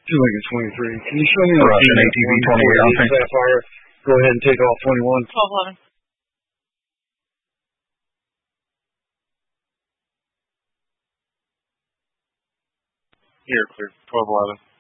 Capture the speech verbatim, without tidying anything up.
Two Lincoln twenty-three. Can you show me on Russian A T V twenty-eight, I think. Sapphire? Go ahead and take off twenty-one. twelve eleven. Here, clear. twelve eleven.